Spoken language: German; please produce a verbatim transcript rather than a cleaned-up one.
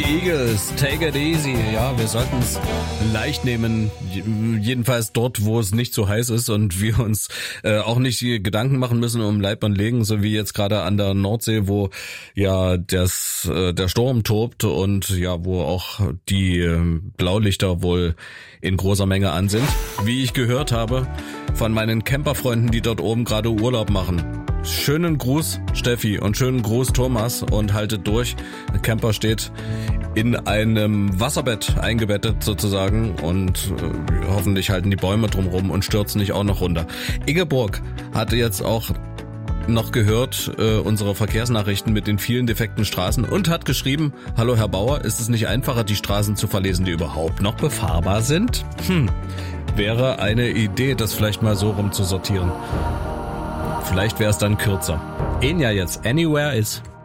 Eagles, take it easy. Ja, wir sollten es leicht nehmen, jedenfalls dort, wo es nicht so heiß ist und wir uns äh, auch nicht die Gedanken machen müssen um Leib und Leben, so wie jetzt gerade an der Nordsee, wo ja das, äh, der Sturm tobt und ja, wo auch die äh, Blaulichter wohl in großer Menge an sind. Wie ich gehört habe von meinen Camperfreunden, die dort oben gerade Urlaub machen. Schönen Gruß Steffi und schönen Gruß Thomas und haltet durch. Der Camper steht in einem Wasserbett eingebettet sozusagen und äh, hoffentlich halten die Bäume drumherum und stürzen nicht auch noch runter. Ingeborg hatte jetzt auch noch gehört äh, unsere Verkehrsnachrichten mit den vielen defekten Straßen und hat geschrieben: Hallo Herr Bauer, ist es nicht einfacher, die Straßen zu verlesen, die überhaupt noch befahrbar sind? Hm, wäre eine Idee, das vielleicht mal so rum zu sortieren. Vielleicht wäre es dann kürzer. Enya jetzt, Anywhere is.